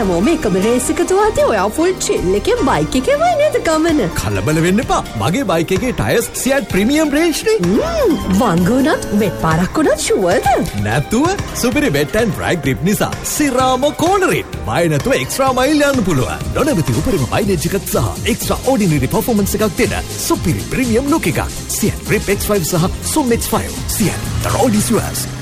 හැමෝම එකම රේස් එක දුවද්දී ඔයා ෆුල් චිල් එකේ බයික් එකේ වයි නේද ගමන? කලබල වෙන්න එපා. මගේ බයික් එකේ ටයර්ස් සියට් ප්‍රීමියම් රේන්ජ් නේ. වංගුණත් වෙත් පාරක් උනත් ෂුවර්ද? නැතුව සුපිරි වෙට් ඇන්ඩ් ඩ්‍රයි ග්‍රිප් නිසා සිරාම කෝනරේ. බය නැතුව එක්ස්ට්‍රා මයිල් යන්න පුළුවන්. නොනවති උපරිම මයිලේජ් එකක් සහ එක්ස්ට්‍රා ඕඩිනරි පර්ෆෝමන්ස් එකක් දෙන සුපිරි ප්‍රීමියම් ලුක් එකක්. සියට් ග්‍රිප් X5 සහ සුම් X5. සියට් the road is yours.